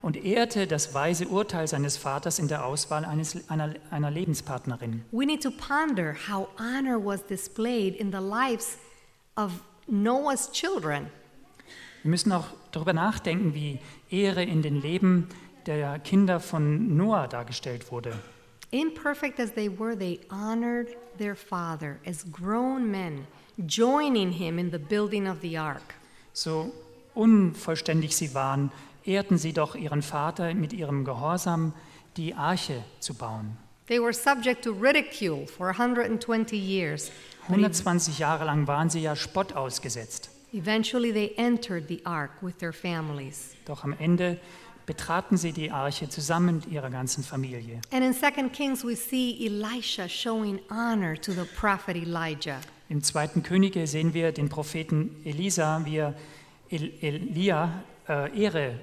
und ehrte das weise Urteil seines Vaters in der Auswahl einer Lebenspartnerin. We need to ponder how honor was displayed in the lives of Noah's children. Wir müssen auch darüber nachdenken, wie Ehre in den Leben der Kinder von Noah dargestellt wurde. Imperfect as they were, they honored their father as grown men, joining him in the building of the ark. So unvollständig sie waren, ehrten sie doch ihren Vater mit ihrem Gehorsam, die Arche zu bauen. They were subject to ridicule for 120 years. But 120 Jahre lang waren sie ja Spott ausgesetzt. eventually they entered the ark with their families. Doch am Ende betraten sie die Arche zusammen mit ihrer ganzen Familie. And in 2 Kings we see Elisha showing honor to the prophet Elijah. Im 2. Könige sehen wir den Propheten Elisa, wie er Elia Ehre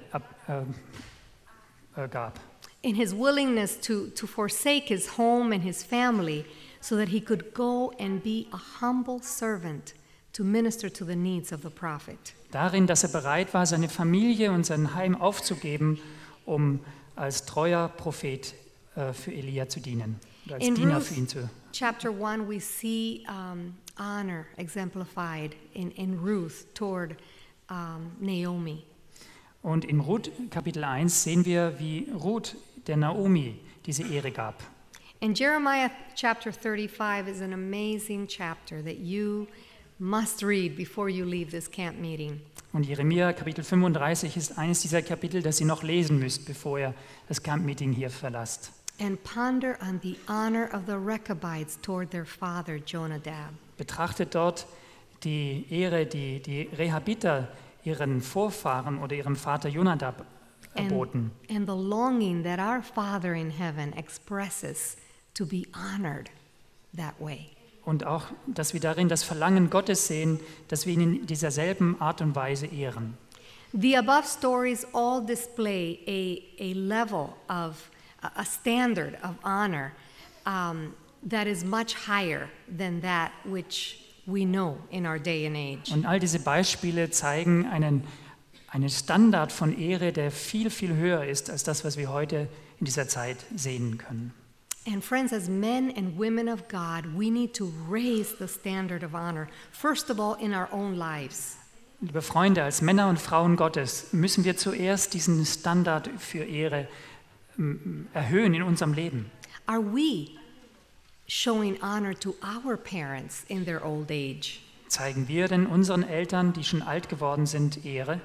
gab. In his willingness to forsake his home and his family so that he could go and be a humble servant to minister to the needs of the prophet. Darin, dass er bereit war, seine Familie und sein Heim aufzugeben, um als treuer Prophet für Elia zu dienen, oder als In Diener Ruth für ihn zu. chapter 1 we see honor exemplified in Ruth toward Naomi. Und in Ruth Kapitel 1 sehen wir, wie Ruth der Naomi diese Ehre gab. And Jeremiah chapter 35 is an amazing chapter that you must read before you leave this camp meeting. Und Jeremia Kapitel 35 ist eines dieser Kapitel, das ihr noch lesen müsst, bevor ihr das Camp-Meeting hier verlasst. And ponder on the honor of the Rechabites toward their father Jonadab. Betrachtet dort die Ehre, die Rehabiter ihren Vorfahren oder ihrem Vater Jonadab erboten. And the longing that our Father in heaven expresses to be honored that way. Und auch, dass wir darin das Verlangen Gottes sehen, dass wir ihn in dieser selben Art und Weise ehren. The above stories all display a level of, a standard of honor that is much higher than that which we know in our day and age. Und all diese Beispiele zeigen einen Standard von Ehre, der viel, viel höher ist als das, was wir heute in dieser Zeit sehen können. And friends, as men and women of God, we need to raise the standard of honor, first of all in our own lives. Liebe Freunde, als Männer und Frauen Gottes müssen wir zuerst diesen Standard für Ehre erhöhen in unserem Leben. Are we showing honor to our parents in their old age? Zeigen wir denn unseren Eltern, die schon alt geworden sind, Ehre?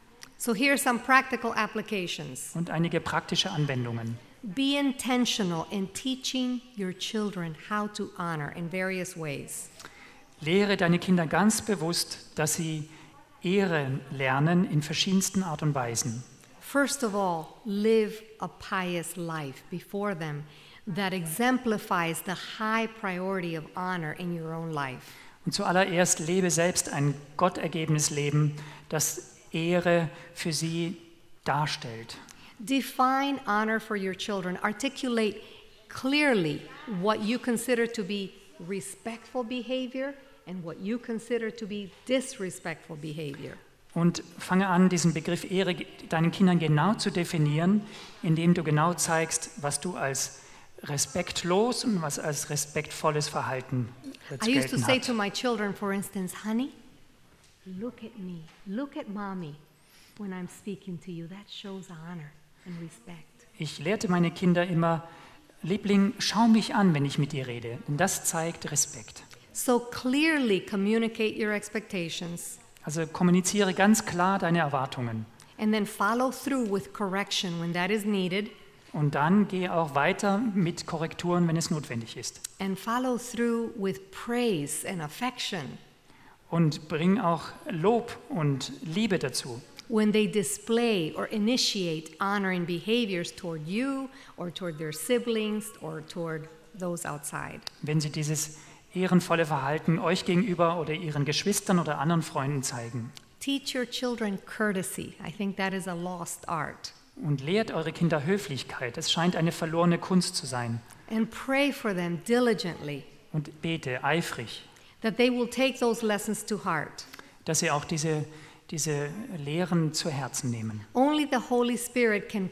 So here are some practical applications. Und einige praktische Anwendungen. Be intentional in teaching your children how to honor in various ways. Lehre deine Kinder ganz bewusst, dass sie Ehre lernen in verschiedensten Art und Weisen. First of all, live a pious life before them that exemplifies the high priority of honor in your own life. Und zuallererst lebe selbst ein gottergebenes Leben, das Ehre für sie darstellt. Define honor for your children. Articulate clearly what you consider to be respectful behavior and what you consider to be disrespectful behavior. Und fange an, diesen Begriff Ehre deinen Kindern genau zu definieren, indem du genau zeigst, was du als respektlos und was als respektvolles Verhalten zu I used to gelten say hat. to my children, for instance, honey, look at me, look at mommy when I'm speaking to you. That shows honor and respect. Ich lehrte meine Kinder immer, Liebling, schau mich an, wenn ich mit dir rede, denn das zeigt Respekt. So clearly communicate your expectations Also kommuniziere ganz klar deine Erwartungen and then follow through with correction when that is needed. und dann gehe auch weiter mit Korrekturen, wenn es notwendig ist. And follow through with praise and affection Und bring auch Lob und Liebe dazu, when they display or initiate honoring behaviors toward you or toward their siblings or toward those outside. wenn sie dieses ehrenvolle Verhalten euch gegenüber oder ihren Geschwistern oder anderen Freunden zeigen. Teach your children courtesy. I think that is a lost art. Und lehrt eure Kinder Höflichkeit. Es scheint eine verlorene Kunst zu sein. And pray for them diligently Und bete eifrig, that they will take those lessons to heart. dass sie auch diese diese Lehren zu Herzen nehmen. Only the Holy Spirit can